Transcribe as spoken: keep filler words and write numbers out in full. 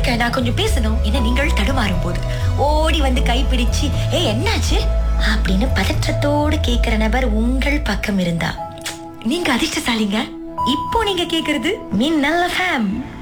இருக்க, நான் கொஞ்சம் பேசணும் என நீங்கள் தடுமாறும் போது ஓடி வந்து கைப்பிடிச்சு ஏ என்னாச்சு அப்படின்னு பதற்றத்தோடு கேக்குற நபர் உங்கள் பக்கம் இருந்தா நீங்க அதிர்ஷ்டசாலிங்க. இப்போ நீங்க கேக்குறது மின்னல் எஃப்எம்.